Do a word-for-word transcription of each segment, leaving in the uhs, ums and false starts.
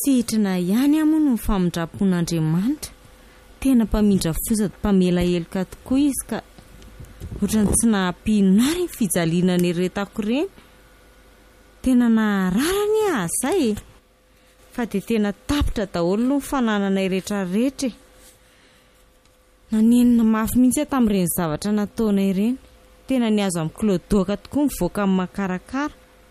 sitrina ihany amoa no famindrapon'Andriamanitra. Tena mpamindra fosat mpamela heloka tokoa izy ka ohatrany tsy nampinary ny fijaliana iretako ireny. Tena nahararany aza e. Fa dia tena tapitra daholo no fananana iretra rehetra. Nanenina mafy mihitsy tamin'ireny zavatra nataona ireny. Tena niazo amin'ny kilodoka tokoa mivoaka amin'ny makarakara.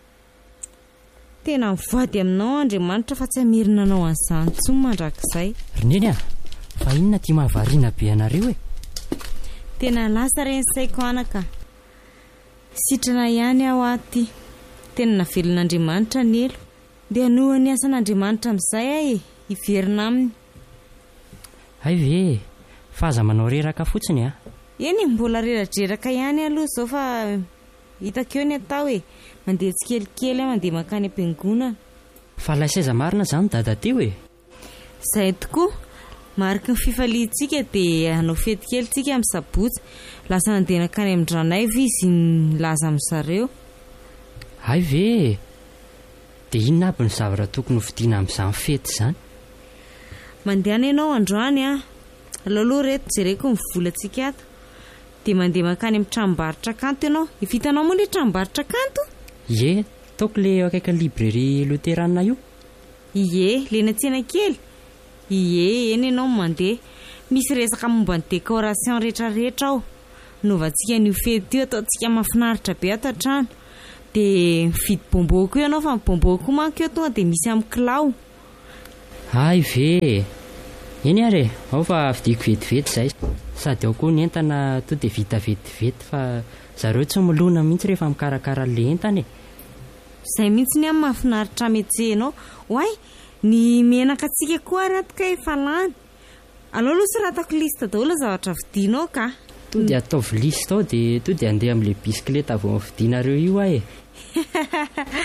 Tena mivady aminao Andriamanitra fa tsy amerina anao an'izany intsony mandrakizay. Rineny a, fa inona ty mahavariana be anareo e? Tena lasa reny saiko anaka. Sitrana ihany aho aty. Tena navelon'Andriamanitra ny elo. Dia noho ny asan'Andriamanitra amin'izay aho e, hiverina aminy. Hay ve, fa aza manao reraka fotsiny a? Eny mbola reradreraka ihany aloha zao fa hitako eo ny atao e. Mandeha tsikelikely aho mandeha makany am-piangonana. Fa lay saiza marina zany dada teo e? Zay tokoa. Mariky ny fifaliantsika dia hanao fety kely tsika amin'ny sabotsy. Lasa nandeha nakany amin-dranaivo izy nilaza amin'zareo. Hay ve, dia inona aby ny zavatra tokony hovidiana amin'izany fety izany? Mandeha ianao androany a. Aloaloha reto jereko ny volantsika ato. Dia mandeha makany amin'ny tranombarotra kanto ianao. Hivitanao moa ilay tranombarotra kanto? Ie, taoko ilay akaikin'ny librairie loterana io. Ie, ilay natsena kely. Ie, eny ianao mandeha. Misy resaka momba ny décoration rehetra rehetra ao. Novatsika n'io fety io ataontsika mahafinaritra be ato an-trano. Dia mividy bonbon koa ianao fa ny bonbon koa manko eo tonga dia misy amin'ny kilao. Hay ve, eny ary ao fa vidiko vetivety izay. Sady ao koa ny entana to dia vita vetivety fa zareo tsy milona mihitsy rehefa mikarakara le entana e. Izay mihitsy ny amin'ny mahafinaritra metsenao. Oay, ny menaka tsika koa ratka efa lany. Aloaloha sy ratako lista daholo zavatra vidinao ka. To dia ataovy lista ao dia to dia andeha amin'ilay bisikleta vao vidianareo io aho e.